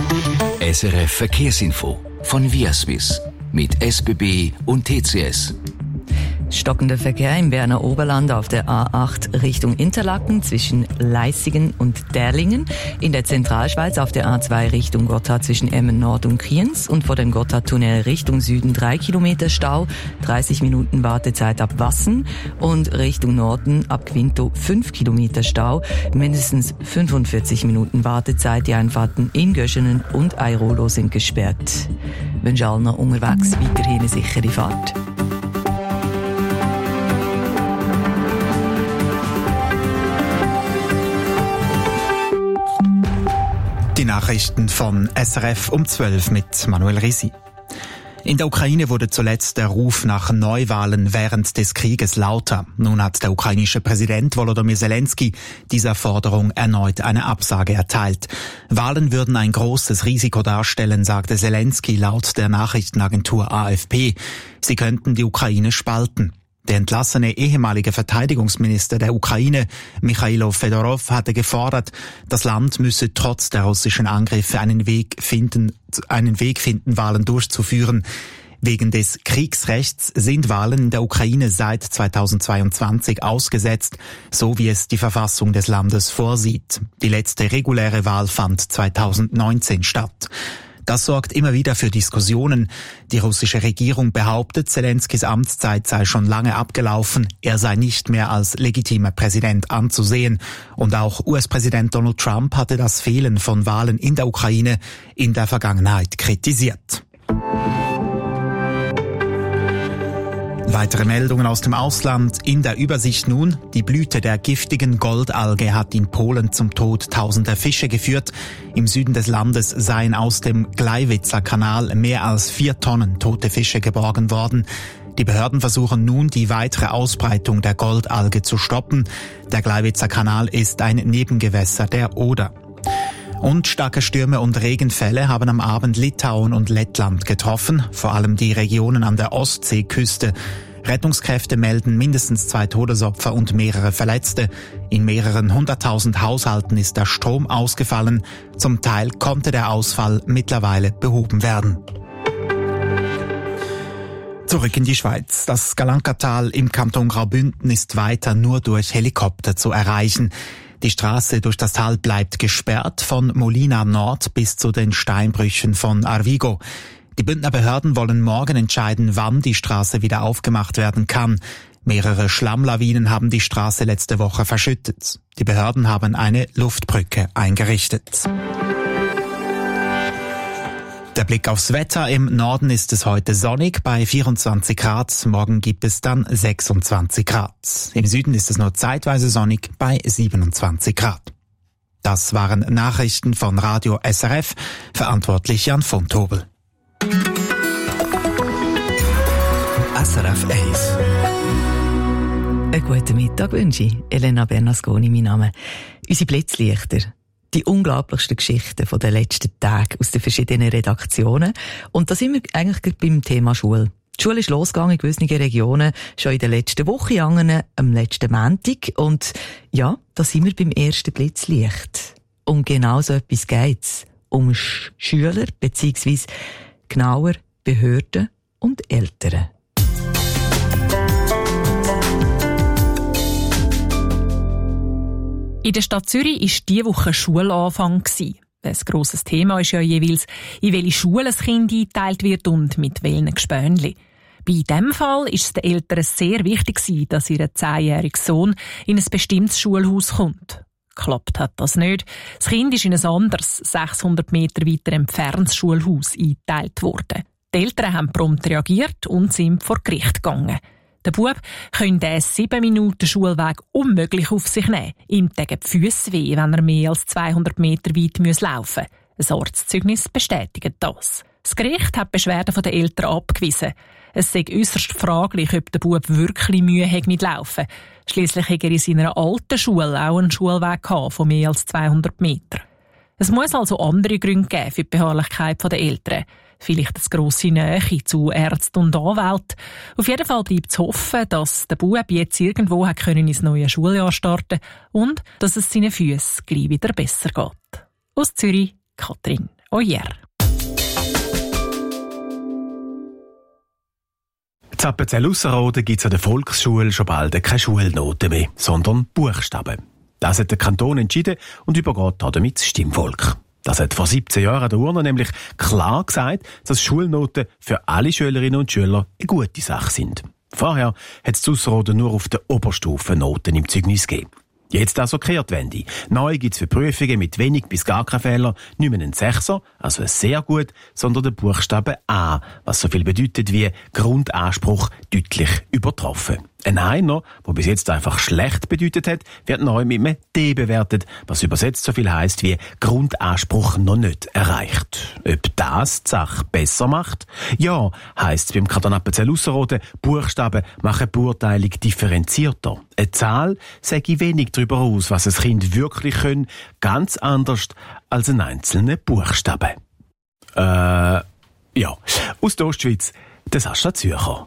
SRF Verkehrsinfo von Viaswiss mit SBB und TCS. Stockender Verkehr im Berner Oberland auf der A8 Richtung Interlaken zwischen Leissigen und Derlingen. In der Zentralschweiz auf der A2 Richtung Gotthard zwischen Emmen Nord und Kriens und vor dem Gotthardtunnel Richtung Süden 3 Kilometer Stau, 30 Minuten Wartezeit ab Wassen und Richtung Norden ab Quinto 5 Kilometer Stau, mindestens 45 Minuten Wartezeit. Die Einfahrten in Göschenen und Airolo sind gesperrt. Wünsche allen noch unterwegs weiterhin eine sichere Fahrt. Die Nachrichten von SRF um 12 mit Manuel Risi. In der Ukraine wurde zuletzt der Ruf nach Neuwahlen während des Krieges lauter. Nun hat der ukrainische Präsident Volodymyr Zelensky dieser Forderung erneut eine Absage erteilt. Wahlen würden ein großes Risiko darstellen, sagte Zelensky laut der Nachrichtenagentur AFP. Sie könnten die Ukraine spalten. Der entlassene ehemalige Verteidigungsminister der Ukraine, Michailo Fedorov, hatte gefordert, das Land müsse trotz der russischen Angriffe einen Weg finden, Wahlen durchzuführen. Wegen des Kriegsrechts sind Wahlen in der Ukraine seit 2022 ausgesetzt, so wie es die Verfassung des Landes vorsieht. Die letzte reguläre Wahl fand 2019 statt. Das sorgt immer wieder für Diskussionen. Die russische Regierung behauptet, Zelenskys Amtszeit sei schon lange abgelaufen, er sei nicht mehr als legitimer Präsident anzusehen. Und auch US-Präsident Donald Trump hatte das Fehlen von Wahlen in der Ukraine in der Vergangenheit kritisiert. Weitere Meldungen aus dem Ausland. In der Übersicht nun. Die Blüte der giftigen Goldalge hat in Polen zum Tod tausender Fische geführt. Im Süden des Landes seien aus dem Gleiwitzer Kanal mehr als 4 Tonnen tote Fische geborgen worden. Die Behörden versuchen nun, die weitere Ausbreitung der Goldalge zu stoppen. Der Gleiwitzer Kanal ist ein Nebengewässer der Oder. Und starke Stürme und Regenfälle haben am Abend Litauen und Lettland getroffen, vor allem die Regionen an der Ostseeküste. Rettungskräfte melden mindestens 2 Todesopfer und mehrere Verletzte. In mehreren 100.000 Haushalten ist der Strom ausgefallen. Zum Teil konnte der Ausfall mittlerweile behoben werden. Zurück in die Schweiz. Das Galankatal im Kanton Graubünden ist weiter nur durch Helikopter zu erreichen. Die Straße durch das Tal bleibt gesperrt von Molina Nord bis zu den Steinbrüchen von Arvigo. Die Bündner Behörden wollen morgen entscheiden, wann die Straße wieder aufgemacht werden kann. Mehrere Schlammlawinen haben die Straße letzte Woche verschüttet. Die Behörden haben eine Luftbrücke eingerichtet. Der Blick aufs Wetter. Im Norden ist es heute sonnig bei 24 Grad. Morgen gibt es dann 26 Grad. Im Süden ist es nur zeitweise sonnig bei 27 Grad. Das waren Nachrichten von Radio SRF. Verantwortlich Jan von Tobel. SRF 1. Einen guten Mittag wünsche ich. Elena Bernasconi, mein Name. Unsere Blitzlichter. Die unglaublichsten Geschichten von den letzten Tagen aus den verschiedenen Redaktionen. Und da sind wir eigentlich beim Thema Schule. Die Schule ist losgegangen in gewissen Regionen schon in der letzten Woche, anderen am letzten Montag. Und ja, da sind wir beim ersten Blitzlicht. Um genau so etwas geht's. Um Schüler, beziehungsweise genauer Behörden und Eltern. In der Stadt Zürich war diese Woche Schulanfang. Das grosses Thema ist ja jeweils, in welche Schule ein Kind eingeteilt wird und mit welchen Gespönli. Bei diesem Fall ist es den Eltern sehr wichtig, dass ihr 10-jähriger Sohn in ein bestimmtes Schulhaus kommt. Klappt hat das nicht. Das Kind ist in ein anderes, 600 Meter weiter entferntes Schulhaus eingeteilt worden. Die Eltern haben prompt reagiert und sind vor Gericht gegangen. Der Bub könnte den 7 Minuten Schulweg unmöglich auf sich nehmen. Ihm täten die Füsse weh, wenn er mehr als 200 Meter weit laufen muss. Ein Arztzeugnis bestätigt das. Das Gericht hat die Beschwerden der Eltern abgewiesen. Es sei äusserst fraglich, ob der Bub wirklich Mühe hat mit Laufen. Schliesslich hat er in seiner alten Schule auch einen Schulweg von mehr als 200 Meter. Es muss also andere Gründe geben für die Beharrlichkeit der Eltern. Vielleicht eine grosse Nähe zu Ärzten und Anwälten. Auf jeden Fall bleibt zu hoffen, dass der Bub jetzt irgendwo ins neue Schuljahr starten und dass es seinen Füssen gleich wieder besser geht. Aus Zürich, Katrin Oyer. In Appenzell-Ausserrhoden gibt es an der Volksschule schon bald keine Schulnoten mehr, sondern Buchstaben. Das hat der Kanton entschieden und übergeht damit das Stimmvolk. Das hat vor 17 Jahren an der Urne nämlich klar gesagt, dass Schulnoten für alle Schülerinnen und Schüler eine gute Sache sind. Vorher hat es Ausserrhoden nur auf der Oberstufe Noten im Zeugnis gegeben. Jetzt also Kehrtwende. Neu gibt es für Prüfungen mit wenig bis gar keinen Fehler nicht mehr einen Sechser, also ein sehr gut, sondern den Buchstaben A, was so viel bedeutet wie Grundanspruch deutlich übertroffen. Ein Einer, der bis jetzt einfach schlecht bedeutet hat, wird neu mit einem D bewertet, was übersetzt so viel heisst wie Grundanspruch noch nicht erreicht. Ob das die Sache besser macht? Ja, heisst es beim Kanton Appenzell-Ausserrhoden, Buchstaben machen die Beurteilung differenzierter. Eine Zahl sage wenig darüber aus, was ein Kind wirklich können, ganz anders als ein einzelner Buchstabe. Ja. Aus der Ostschweiz, das Sascha Zürcher.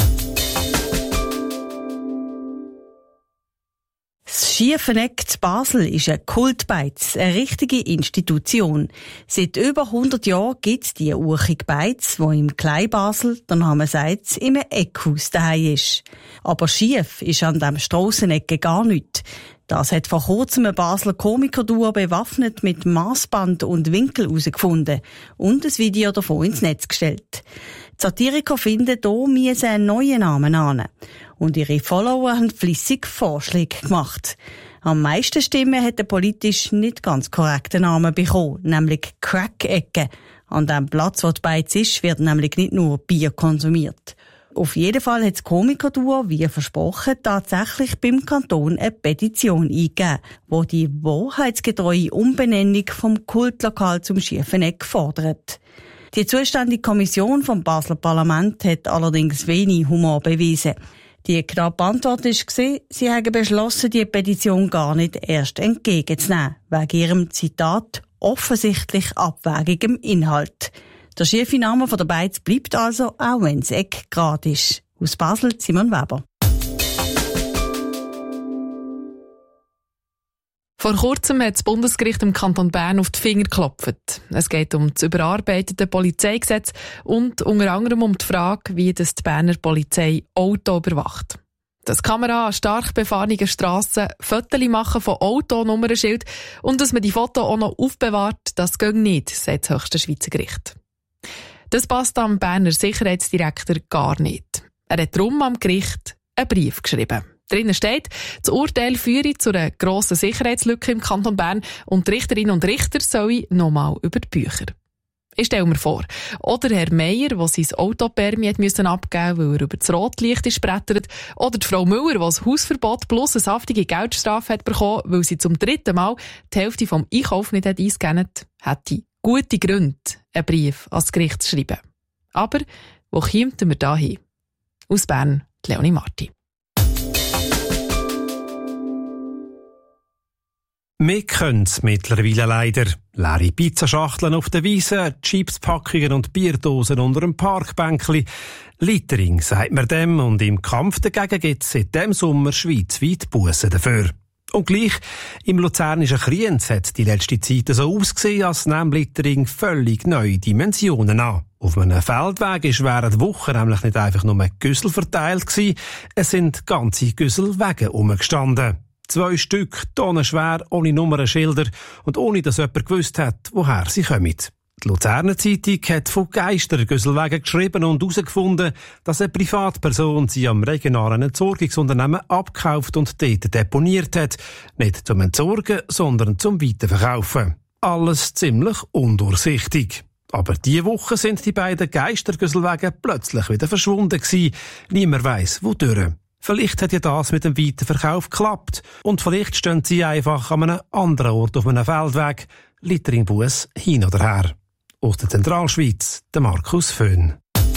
Das Schiefeneck in Basel ist ein Kultbeiz, eine richtige Institution. Seit über 100 Jahren gibt es die urchige Beiz, die im Kleinbasel, der Name sagt, im Eckhaus daheim ist. Aber schief ist an diesem Strassenecke gar nichts. Das hat vor kurzem ein Basler Komikerduo bewaffnet mit Maßband und Winkel herausgefunden und ein Video davon ins Netz gestellt. Die Satiriker finden, hier müssen einen neuen Namen an. Und ihre Follower haben flüssig Vorschläge gemacht. Am meisten Stimmen hat der politisch nicht ganz korrekte Namen bekommen, nämlich Crack-Ecke. An dem Platz, wo die Beiz ist, wird nämlich nicht nur Bier konsumiert. Auf jeden Fall hat das Komikerduo, wie versprochen, tatsächlich beim Kanton eine Petition eingegeben, wo die wahrheitsgetreue Umbenennung vom Kultlokal zum Schiefeneck fordert. Die zuständige Kommission vom Basler Parlament hat allerdings wenig Humor bewiesen. Die knappe Antwort war, sie haben beschlossen, die Petition gar nicht erst entgegenzunehmen, wegen ihrem Zitat offensichtlich abwägigem Inhalt. Der schiefe Name von der Beiz bleibt also, auch wenn das Eck gerade ist. Aus Basel, Simon Weber. Vor kurzem hat das Bundesgericht im Kanton Bern auf die Finger geklopft. Es geht um das überarbeitete Polizeigesetz und unter anderem um die Frage, wie das die Berner Polizei Auto überwacht. Dass die Kamera an stark befahrenen Strassen Fotos machen von Autonummernschild und dass man die Fotos auch noch aufbewahrt, das geht nicht, sagt das höchste Schweizer Gericht. Das passt am Berner Sicherheitsdirektor gar nicht. Er hat darum am Gericht einen Brief geschrieben. Drinnen steht, das Urteil führe zu einer grossen Sicherheitslücke im Kanton Bern und die Richterinnen und Richter sollen nochmal über die Bücher. Ich stelle mir vor, oder Herr Meier, der sein Autopermi abgeben musste, weil er über das Rotlicht ist brettert, oder die Frau Müller, die ein Hausverbot plus eine saftige Geldstrafe hat bekommen, weil sie zum 3. Mal die Hälfte vom Einkauf nicht eingescannt hat, hätte gute Gründe, einen Brief ans Gericht zu schreiben. Aber wo kämen wir da hin? Aus Bern, Leonie Marti. Wir können es mittlerweile leider. Leere Pizzaschachteln auf der Wiese, Chipspackungen und Bierdosen unter einem Parkbänkli. Littering sagt man dem und im Kampf dagegen gibt es seit diesem Sommer schweizweit Bussen dafür. Und gleich im luzernischen Kriens hat die letzte Zeit so ausgesehen, als nahm Littering völlig neue Dimensionen an. Auf einem Feldweg ist während Wochen nämlich nicht einfach nur ein Güssel verteilt gewesen, es sind ganze Güsselwege rumgestanden. 2 Stück, tonnenschwer, ohne Nummernschilder und ohne, dass jemand gewusst hat, woher sie kommen. Die Luzerner Zeitung hat von Geistergüsselwegen geschrieben und herausgefunden, dass eine Privatperson sie am regionalen Entsorgungsunternehmen abgekauft und dort deponiert hat. Nicht zum Entsorgen, sondern zum Weiterverkaufen. Alles ziemlich undurchsichtig. Aber diese Woche sind die beiden Geistergüsselwege plötzlich wieder verschwunden gewesen. Niemand weiss, wodurch. Vielleicht hat ja das mit dem Weiterverkauf geklappt. Und vielleicht stehen sie einfach an einem anderen Ort auf einem Feldweg. Litteringbuss hin oder her. Aus der Zentralschweiz, der Markus Föhn.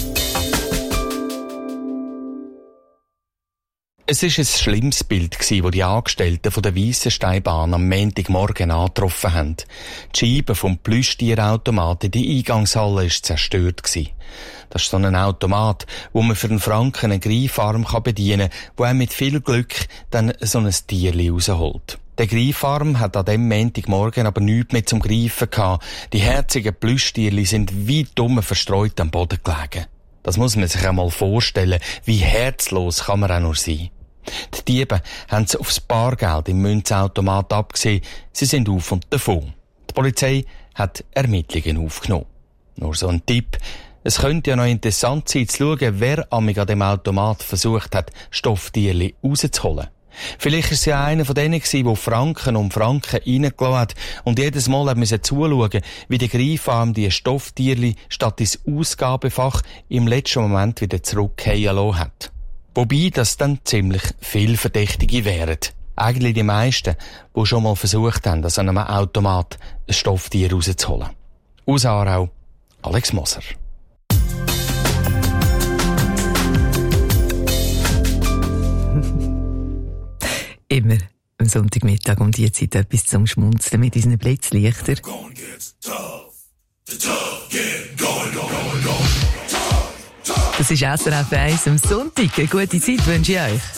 Es war ein schlimmes Bild, das die Angestellten von der Weissensteinbahn am Montagmorgen angetroffen haben. Die Scheibe vom Plüschtierautomat in die Eingangshalle war zerstört. Das ist so ein Automat, wo man für einen Franken einen Greifarm bedienen kann, wo einem mit viel Glück dann so ein Tierli rausholt. Der Greifarm hat an dem Montagmorgen aber nichts mehr zum Greifen gehabt. Die herzigen Plüschtierli sind weit verstreut am Boden gelegen. Das muss man sich einmal vorstellen. Wie herzlos kann man auch nur sein. Die Diebe haben sie aufs Bargeld im Münzautomat abgesehen. Sie sind auf und davon. Die Polizei hat Ermittlungen aufgenommen. Nur so ein Tipp. Es könnte ja noch interessant sein, zu schauen, wer an dem Automat versucht hat, Stofftierli rauszuholen. Vielleicht war es ja einer von denen, der Franken um Franken reingelassen hat und jedes Mal musste zuschauen, wie der Greifarm die Stofftierli statt ins Ausgabefach im letzten Moment wieder zurückfallen lassen hat. Wobei das dann ziemlich viel Verdächtige wären. Eigentlich die meisten, die schon mal versucht haben, aus einem Automat ein Stofftier rauszuholen. Aus Aarau, Alex Moser. Immer am Sonntagmittag um diese Zeit etwas zum Schmunzeln mit unseren Blitzlichtern. Das ist SRF 1 am Sonntag. Eine gute Zeit wünsche ich euch.